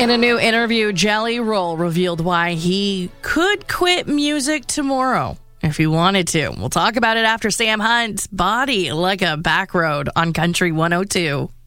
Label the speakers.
Speaker 1: In a new interview, Jelly Roll revealed why he could quit music tomorrow if he wanted to. We'll talk about it after Sam Hunt's Body Like a Back Road on Country 102.